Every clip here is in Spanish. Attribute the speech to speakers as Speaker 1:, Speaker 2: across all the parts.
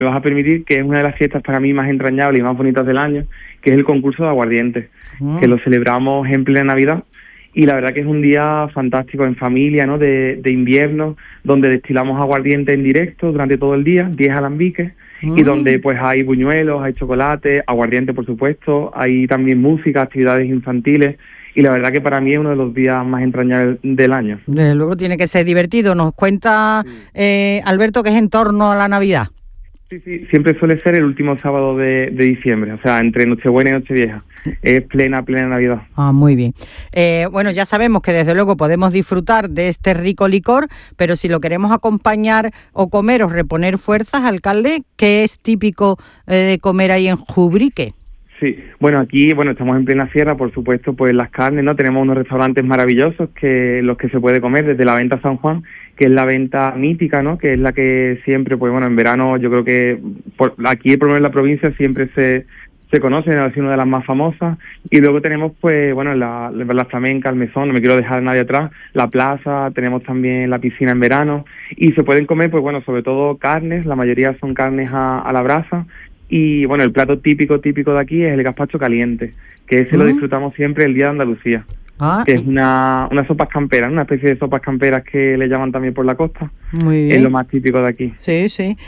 Speaker 1: me vas a permitir, que es una de las fiestas para mí más entrañables y más bonitas del año, que es el concurso de aguardiente, que lo celebramos en plena Navidad. Y la verdad que es un día fantástico en familia, ¿no? De invierno, donde destilamos aguardiente en directo durante todo el día, 10 alambiques, y donde pues hay buñuelos, hay chocolate, aguardiente por supuesto, hay también música, actividades infantiles, y la verdad que para mí es uno de los días más entrañables del año.
Speaker 2: Desde luego tiene que ser divertido. Nos cuenta Alberto que es en torno a la Navidad.
Speaker 1: Sí, siempre suele ser el último sábado de diciembre, o sea, entre Nochebuena y Nochevieja. Es plena Navidad.
Speaker 2: Ah, muy bien. Bueno, ya sabemos que desde luego podemos disfrutar de este rico licor, pero si lo queremos acompañar o comer o reponer fuerzas, alcalde, ¿qué es típico de comer ahí en Jubrique?
Speaker 1: Sí, bueno, aquí, estamos en plena sierra, por supuesto, pues las carnes, ¿no? Tenemos unos restaurantes maravillosos que los que se puede comer desde la venta San Juan, que es la venta mítica, ¿no? Que es la que siempre, pues bueno, en verano yo creo que aquí, por lo menos en la provincia, siempre se conoce, es una de las más famosas. Y luego tenemos, pues bueno, la flamenca, el mesón, no me quiero dejar a nadie atrás, la plaza, tenemos también la piscina en verano. Y se pueden comer, pues bueno, sobre todo carnes, la mayoría son carnes a la brasa. Y bueno, el plato típico de aquí es el gazpacho caliente, que ese lo disfrutamos siempre el día de Andalucía, que es una sopas camperas, una especie de sopas camperas que le llaman también por la costa.
Speaker 2: Muy bien.
Speaker 1: Es lo más típico de aquí.
Speaker 2: Sí.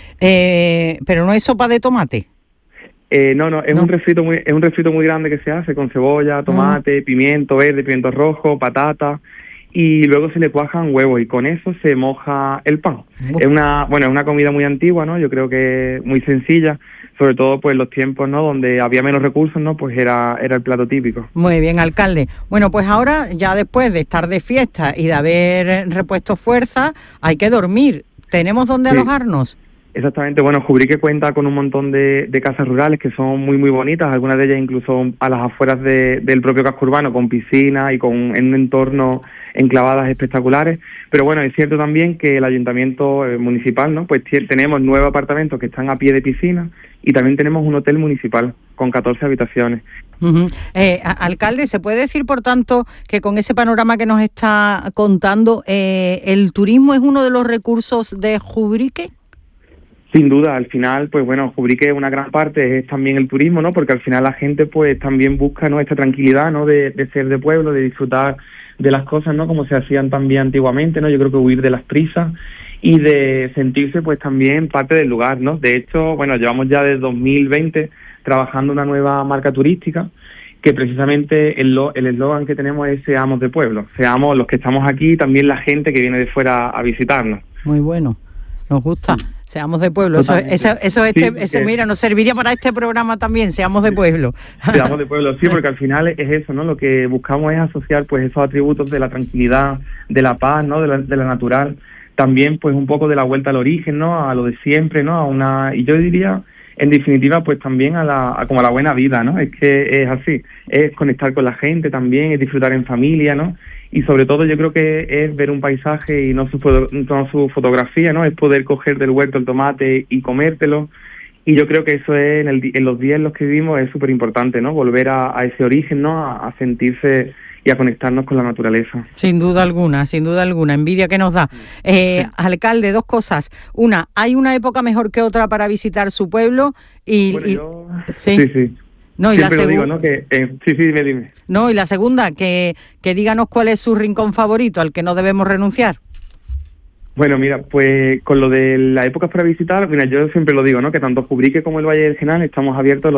Speaker 2: Pero no es sopa de tomate.
Speaker 1: No, es un refrito muy grande que se hace con cebolla, tomate, pimiento verde, pimiento rojo, patata, y luego se le cuajan huevos y con eso se moja el pan. Es una comida muy antigua, ¿no? Yo creo que muy sencilla, sobre todo pues los tiempos, ¿no? Donde había menos recursos, ¿no? Pues era el plato típico.
Speaker 2: Muy bien, alcalde. Bueno, pues ahora ya después de estar de fiesta y de haber repuesto fuerza, hay que dormir. ¿Tenemos dónde alojarnos?
Speaker 1: Exactamente, bueno, Jubrique cuenta con un montón de casas rurales que son muy muy bonitas, algunas de ellas incluso a las afueras del propio casco urbano, con piscina y en un entorno enclavadas espectaculares, pero bueno, es cierto también que el ayuntamiento municipal, ¿no? Pues tenemos 9 apartamentos que están a pie de piscina y también tenemos un hotel municipal con 14 habitaciones.
Speaker 2: Alcalde, ¿se puede decir, por tanto, que con ese panorama que nos está contando, el turismo es uno de los recursos de Jubrique?
Speaker 1: Sin duda, al final, pues bueno, Jubrique una gran parte es también el turismo, ¿no? Porque al final la gente pues también busca, ¿no? Esta tranquilidad, ¿no? De ser de pueblo, de disfrutar de las cosas, ¿no? Como se hacían también antiguamente, ¿no? Yo creo que huir de las prisas y de sentirse pues también parte del lugar, ¿no? De hecho, bueno, llevamos ya desde 2020 trabajando una nueva marca turística que precisamente el eslogan que tenemos es seamos de pueblo, seamos los que estamos aquí, también la gente que viene de fuera a visitarnos.
Speaker 2: Muy bueno, nos gusta. Seamos de pueblo, mira, nos serviría para este programa también, seamos de pueblo.
Speaker 1: Seamos de pueblo, sí, porque al final es eso, ¿no? Lo que buscamos es asociar pues esos atributos de la tranquilidad, de la paz, ¿no? De la natural, también pues un poco de la vuelta al origen, ¿no? A lo de siempre, ¿no? Y yo diría, en definitiva, pues también a la buena vida, ¿no? Es que es así, es conectar con la gente también, es disfrutar en familia, ¿no? Y sobre todo yo creo que es ver un paisaje y no su fotografía, ¿no? Es poder coger del huerto el tomate y comértelo. Y yo creo que eso es en los días en los que vivimos es súper importante, ¿no? Volver a ese origen, ¿no? A sentirse y a conectarnos con la naturaleza.
Speaker 2: Sin duda alguna, envidia que nos da. Alcalde, 2 cosas. Una, ¿hay una época mejor que otra para visitar su pueblo?
Speaker 1: Sí.
Speaker 2: No, y
Speaker 1: siempre lo digo, ¿no? Dime.
Speaker 2: No, y la segunda, que díganos cuál es su rincón favorito al que no debemos renunciar.
Speaker 1: Bueno, mira, pues con lo de las épocas para visitar, mira, yo siempre lo digo, ¿no? Que tanto Jubrique como el Valle del Genal estamos abiertos los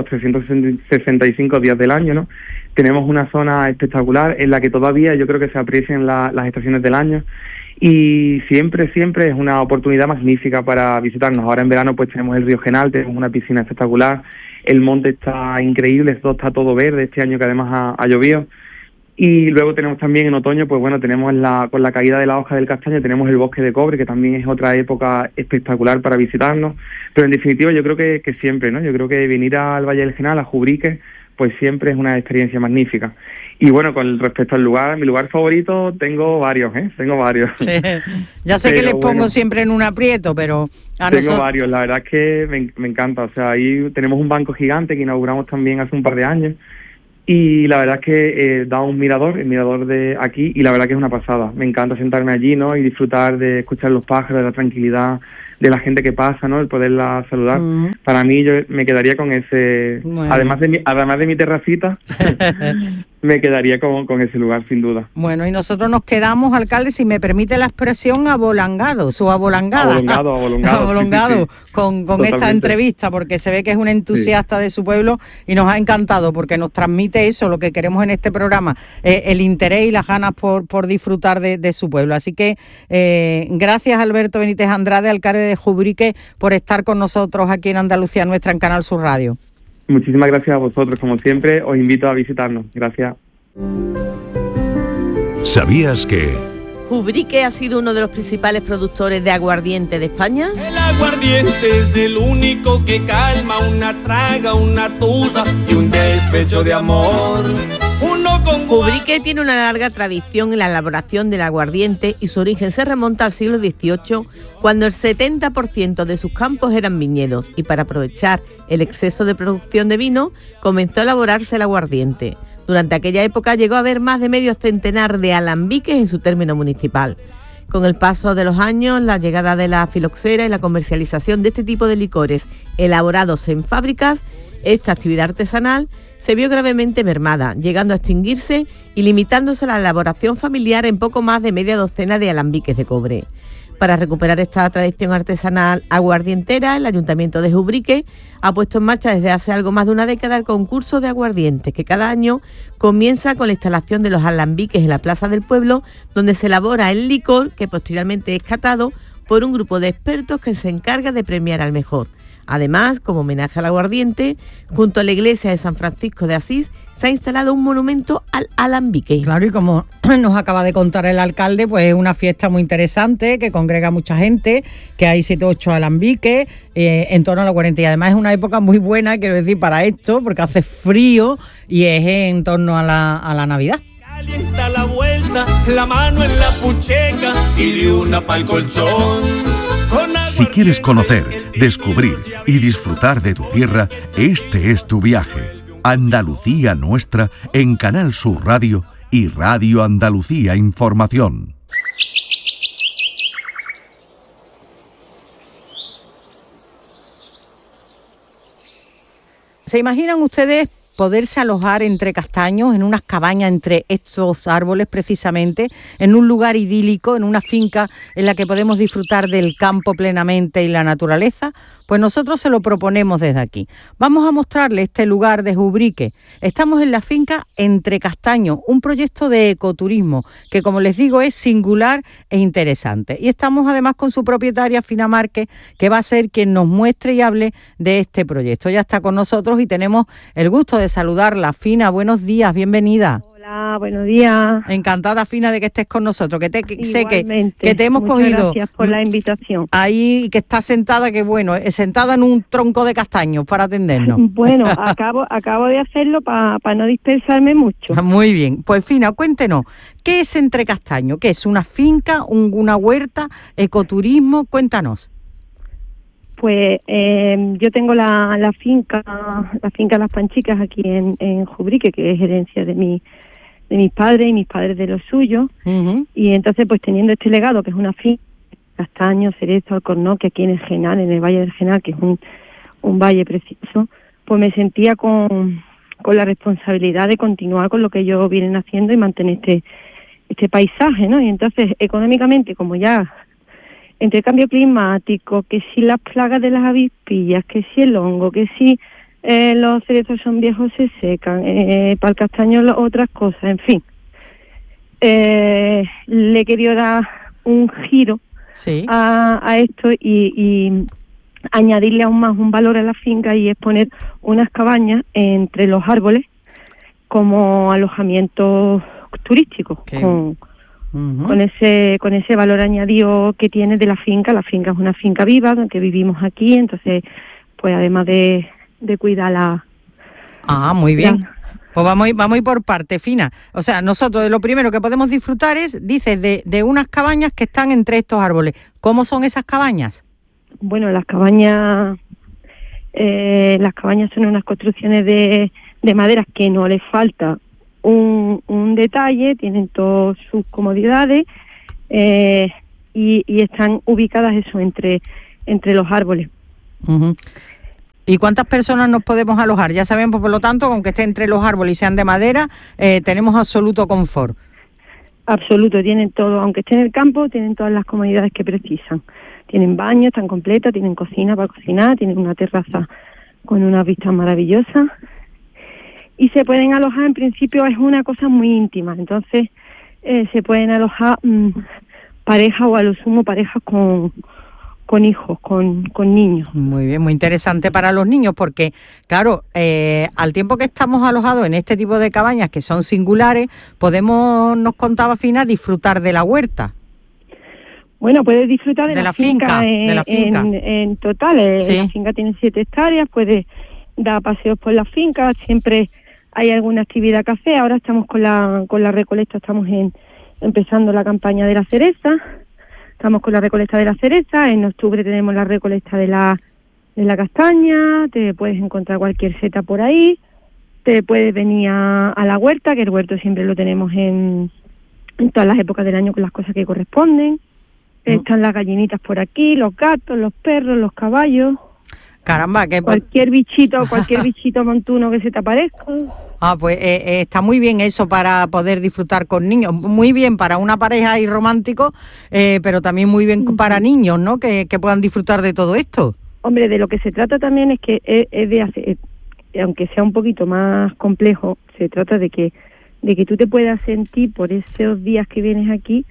Speaker 1: 365 días del año, ¿no? Tenemos una zona espectacular en la que todavía yo creo que se aprecian las estaciones del año y siempre es una oportunidad magnífica para visitarnos. Ahora en verano pues tenemos el río Genal, tenemos una piscina espectacular, el monte está increíble, está todo verde este año que además ha llovido. Y luego tenemos también en otoño, pues bueno, tenemos con la caída de la hoja del castaño, tenemos el bosque de cobre, que también es otra época espectacular para visitarnos. Pero en definitiva yo creo que siempre, ¿no? Yo creo que venir al Valle del Genal, a Jubrique, pues siempre es una experiencia magnífica. Y bueno, con respecto al lugar, mi lugar favorito, tengo varios.
Speaker 2: Ya sé que les pongo siempre en un aprieto, pero
Speaker 1: tengo varios, la verdad es que me encanta. O sea, ahí tenemos un banco gigante que inauguramos también hace un par de años. Y la verdad es que da un mirador, el mirador de aquí, y la verdad que es una pasada. Me encanta sentarme allí, ¿no? Y disfrutar de escuchar los pájaros, de la tranquilidad de la gente que pasa, ¿no? El poderla saludar. Para mí, yo me quedaría con ese... Bueno. Además de mi terracita, me quedaría con ese lugar, sin duda.
Speaker 2: Bueno, y nosotros nos quedamos, alcalde, si me permite la expresión, abolangados o abolangada. Abolongado sí. Con esta entrevista, porque se ve que es un entusiasta de su pueblo y nos ha encantado, porque nos transmite eso, lo que queremos en este programa, el interés y las ganas por disfrutar de su pueblo. Así que gracias, Alberto Benítez Andrade, alcalde de Jubrique, por estar con nosotros aquí en Andalucía Nuestra, en Canal Sur Radio.
Speaker 1: Muchísimas gracias a vosotros, como siempre, os invito a visitarnos. Gracias.
Speaker 3: ¿Sabías que
Speaker 4: Jubrique ha sido uno de los principales productores de aguardiente de España?
Speaker 5: El aguardiente es el único que calma una traga, una tusa y un despecho de amor.
Speaker 4: Jubrique tiene una larga tradición en la elaboración del aguardiente y su origen se remonta al siglo XVIII, cuando el 70% de sus campos eran viñedos, y para aprovechar el exceso de producción de vino comenzó a elaborarse el aguardiente. Durante aquella época llegó a haber más de medio centenar de alambiques en su término municipal. Con el paso de los años, la llegada de la filoxera y la comercialización de este tipo de licores elaborados en fábricas, esta actividad artesanal se vio gravemente mermada, llegando a extinguirse y limitándose la elaboración familiar en poco más de media docena de alambiques de cobre. Para recuperar esta tradición artesanal aguardientera, el Ayuntamiento de Jubrique ha puesto en marcha desde hace algo más de una década el concurso de aguardientes, que cada año comienza con la instalación de los alambiques en la Plaza del Pueblo, donde se elabora el licor que posteriormente es catado por un grupo de expertos que se encarga de premiar al mejor. Además, como homenaje al aguardiente, junto a la iglesia de San Francisco de Asís, se ha instalado un monumento al alambique.
Speaker 2: Claro, y como nos acaba de contar el alcalde, pues es una fiesta muy interesante, que congrega mucha gente, que hay 7 o 8 alambiques en torno a los 40. Y además es una época muy buena, quiero decir, para esto, porque hace frío y es en torno a la Navidad.
Speaker 5: Calienta la vuelta, la mano en la pucheca y de una pa'l colchón.
Speaker 3: Si quieres conocer, descubrir y disfrutar de tu tierra, este es tu viaje. Andalucía Nuestra en Canal Sur Radio y Radio Andalucía Información.
Speaker 2: ¿Se imaginan ustedes poderse alojar entre castaños, en unas cabañas entre estos árboles precisamente, en un lugar idílico, en una finca en la que podemos disfrutar del campo plenamente y la naturaleza? Pues nosotros se lo proponemos desde aquí. Vamos a mostrarle este lugar de Jubrique. Estamos en la finca Entre Castaños, un proyecto de ecoturismo que, como les digo, es singular e interesante. Y estamos además con su propietaria, Fina Márquez, que va a ser quien nos muestre y hable de este proyecto. Ya está con nosotros y tenemos el gusto de saludarla. Fina, buenos días, bienvenida.
Speaker 6: Hola, buenos días.
Speaker 2: Encantada, Fina, de que estés con nosotros, que sé que te hemos
Speaker 6: muchas
Speaker 2: cogido.
Speaker 6: Gracias por la invitación.
Speaker 2: Ahí, que estás sentada, que bueno, sentada en un tronco de castaños para atendernos.
Speaker 6: Bueno, acabo de hacerlo para no dispersarme mucho.
Speaker 2: Muy bien, pues Fina, cuéntenos, ¿qué es Entre Castaños? ¿Qué es una finca, una huerta, ecoturismo? Cuéntanos.
Speaker 6: Pues yo tengo la finca Las Panchicas aquí en Jubrique, que es herencia de mis padres y mis padres de los suyos. Uh-huh. Y entonces, pues teniendo este legado, que es una finca, castaños, cerezo, alcornoque, que aquí en el Genal, en el Valle del Genal, que es un valle precioso, pues me sentía con la responsabilidad de continuar con lo que ellos vienen haciendo y mantener este paisaje, ¿no? Y entonces, económicamente, como ya entre cambio climático, que si las plagas de las avispillas, que si el hongo, que si los cerezos son viejos, se secan, para el castaño otras cosas, en fin. Le he querido dar un giro a esto y añadirle aún más un valor a la finca, y es poner unas cabañas entre los árboles como alojamientos turísticos, con ese valor añadido que tiene de la finca. La finca es una finca viva, que vivimos aquí, entonces, pues además de cuidarla.
Speaker 2: Ah, muy bien. Pues vamos a ir por parte, Fina. O sea, nosotros lo primero que podemos disfrutar es, dices, de unas cabañas que están entre estos árboles. ¿Cómo son esas cabañas?
Speaker 6: Bueno, las cabañas son unas construcciones de maderas que no les falta un detalle, tienen todas sus comodidades y están ubicadas eso entre los árboles.
Speaker 2: Uh-huh. ¿Y cuántas personas nos podemos alojar? Ya sabemos, por lo tanto, aunque esté entre los árboles y sean de madera, tenemos absoluto confort.
Speaker 6: Absoluto, tienen todo, aunque esté en el campo, tienen todas las comodidades que precisan. Tienen baño, están completas, tienen cocina para cocinar, tienen una terraza con unas vistas maravillosas. Y se pueden alojar, en principio es una cosa muy íntima, entonces se pueden alojar parejas o a lo sumo parejas con hijos, con niños.
Speaker 2: Muy bien, muy interesante para los niños porque, claro, al tiempo que estamos alojados en este tipo de cabañas que son singulares, podemos, nos contaba Fina, disfrutar de la huerta.
Speaker 6: Bueno, puedes disfrutar de la finca, en total.
Speaker 2: Sí.
Speaker 6: La finca tiene 7 hectáreas, puedes dar paseos por la finca, siempre hay alguna actividad que hacer. Ahora estamos con la recolecta, estamos empezando la campaña de la cereza. Estamos con la recolecta de la cereza, en octubre tenemos la recolecta de la castaña, te puedes encontrar cualquier seta por ahí, te puedes venir a la huerta, que el huerto siempre lo tenemos en todas las épocas del año con las cosas que corresponden. Están las gallinitas por aquí, los gatos, los perros, los caballos.
Speaker 2: Caramba, que
Speaker 6: cualquier bichito montuno que se te aparezca.
Speaker 2: Pues está muy bien eso para poder disfrutar con niños, muy bien para una pareja y romántico, pero también muy bien para niños, ¿no? Que puedan disfrutar de todo esto.
Speaker 6: Hombre, de lo que se trata también es que es de hacer, aunque sea un poquito más complejo, se trata de que tú te puedas sentir por esos días que vienes aquí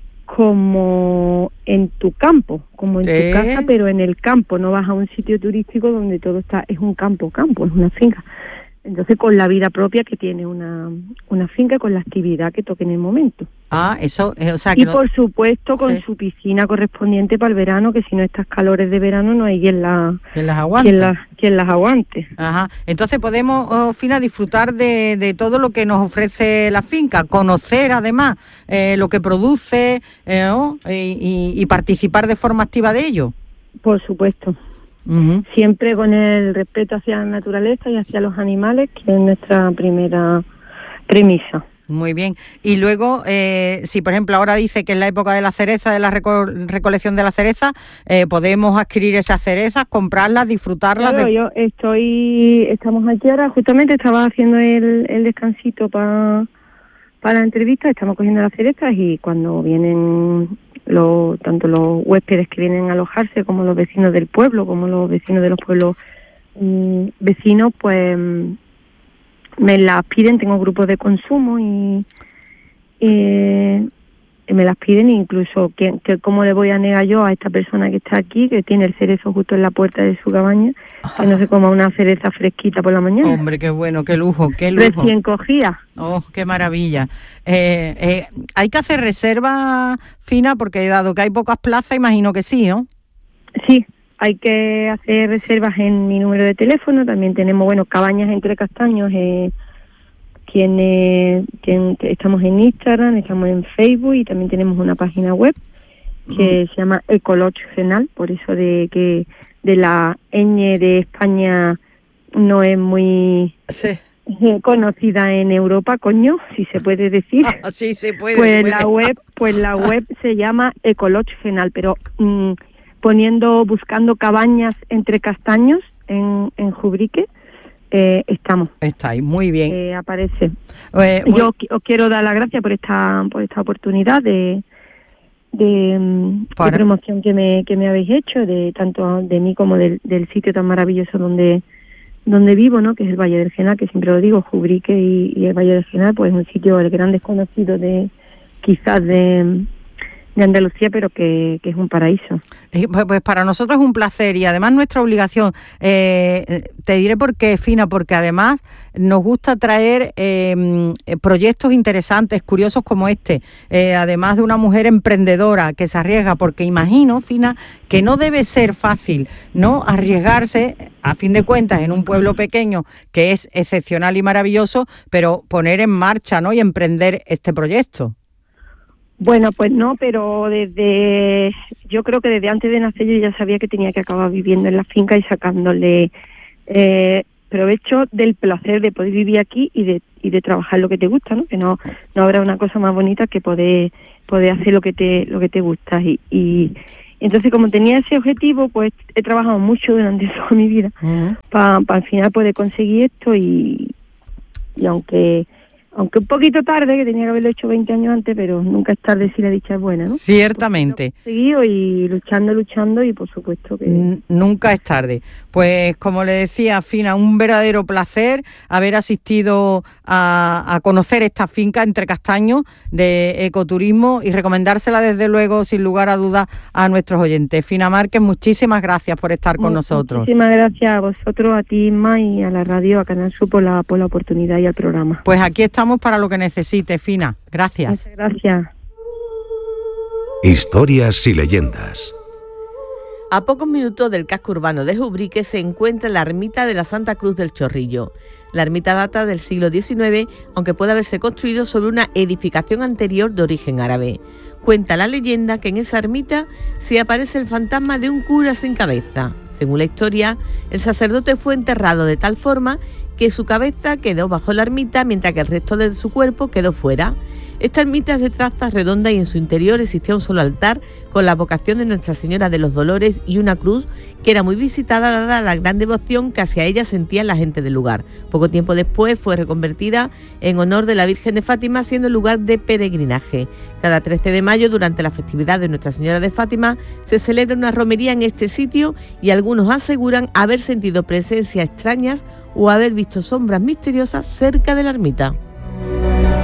Speaker 6: como en tu campo, como en tu casa, pero en el campo. No vas a un sitio turístico donde todo es un campo, es una finca. Entonces, con la vida propia que tiene una finca, con la actividad que toque en el momento.
Speaker 2: Eso, o sea que
Speaker 6: y por supuesto con su piscina correspondiente para el verano, que si no estas calores de verano no hay quien las aguante.
Speaker 2: Ajá. Entonces podemos, Fina, disfrutar de todo lo que nos ofrece la finca, conocer además lo que produce y participar de forma activa de ello.
Speaker 6: Por supuesto. Uh-huh. Siempre con el respeto hacia la naturaleza y hacia los animales, que es nuestra primera premisa.
Speaker 2: Muy bien. Y luego, si por ejemplo ahora dice que es la época de la cereza, de la recolección de la cereza, podemos adquirir esas cerezas, comprarlas, disfrutarlas.
Speaker 6: Claro, estamos aquí ahora, justamente estaba haciendo el descansito para la entrevista, estamos cogiendo las cerezas y cuando vienen tanto los huéspedes que vienen a alojarse como los vecinos del pueblo, como los vecinos de los pueblos vecinos, pues me las piden. Tengo grupos de consumo y me las piden, incluso que cómo le voy a negar yo a esta persona que está aquí, que tiene el cerezo justo en la puerta de su cabaña, que no se coma una cereza fresquita por la mañana.
Speaker 2: Hombre, qué bueno, qué lujo, qué lujo.
Speaker 6: Recién cogida.
Speaker 2: Oh, qué maravilla. Hay que hacer reserva, Fina, porque dado que hay pocas plazas, imagino que sí, ¿no?
Speaker 6: Sí, hay que hacer reservas en mi número de teléfono. También tenemos, cabañas entre castaños, estamos en Instagram, estamos en Facebook y también tenemos una página web que se llama Ecoloch Genal, por eso de la ñ de España no es muy conocida en Europa, coño, si se puede decir.
Speaker 2: Sí, se puede.
Speaker 6: La web se llama Ecoloch Genal, pero buscando cabañas entre castaños en Jubrique. Estamos.
Speaker 2: Estáis, muy bien.
Speaker 6: Aparece. Yo os quiero dar las gracias por esta oportunidad de promoción que me habéis hecho, tanto de mí como del sitio tan maravilloso donde vivo, ¿no? Que es el Valle del Genal, que siempre lo digo, Jubrique y el Valle del Genal, pues es un sitio el gran desconocido quizás de Andalucía, pero que es un paraíso.
Speaker 2: Pues para nosotros es un placer y además nuestra obligación. Te diré por qué, Fina, porque además nos gusta traer proyectos interesantes, curiosos como este, además de una mujer emprendedora que se arriesga, porque imagino, Fina, que no debe ser fácil, ¿no?, arriesgarse, a fin de cuentas, en un pueblo pequeño que es excepcional y maravilloso, pero poner en marcha, ¿no?, y emprender este proyecto.
Speaker 6: Bueno, pues no, pero yo creo que desde antes de nacer yo ya sabía que tenía que acabar viviendo en la finca y sacándole provecho del placer de poder vivir aquí y de trabajar lo que te gusta, ¿no? Que no habrá una cosa más bonita que poder hacer lo que te gusta. Y entonces, como tenía ese objetivo, pues he trabajado mucho durante toda mi vida para al final poder conseguir esto y aunque un poquito tarde, que tenía que haberlo hecho 20 años antes, pero nunca es tarde si la dicha es buena, ¿no?
Speaker 2: Ciertamente.
Speaker 6: He seguido y luchando y por supuesto que...
Speaker 2: Nunca es tarde. Pues como le decía, Fina, un verdadero placer haber asistido a conocer esta finca Entre Castaños de ecoturismo y recomendársela desde luego, sin lugar a dudas, a nuestros oyentes. Fina Márquez, muchísimas gracias por estar con nosotros.
Speaker 6: Muchísimas gracias a vosotros, a ti, Inma, y a la radio, a Canal Sur por la oportunidad y al programa.
Speaker 2: Pues aquí estamos para lo que necesite, Fina. Gracias.
Speaker 6: Muchas gracias.
Speaker 7: Historias y leyendas.
Speaker 4: A pocos minutos del casco urbano de Ubrique se encuentra la ermita de la Santa Cruz del Chorrillo. La ermita data del siglo XIX, aunque puede haberse construido sobre una edificación anterior de origen árabe. Cuenta la leyenda que en esa ermita se aparece el fantasma de un cura sin cabeza. Según la historia, el sacerdote fue enterrado de tal forma que su cabeza quedó bajo la ermita mientras que el resto de su cuerpo quedó fuera. Esta ermita es de traza redonda y en su interior existía un solo altar con la vocación de Nuestra Señora de los Dolores y una cruz que era muy visitada dada la gran devoción que hacia ella sentía la gente del lugar. Poco tiempo después fue reconvertida en honor de la Virgen de Fátima, siendo lugar de peregrinaje. Cada 13 de mayo, durante la festividad de Nuestra Señora de Fátima, se celebra una romería en este sitio y algunos aseguran haber sentido presencias extrañas o haber visto sombras misteriosas cerca de la ermita.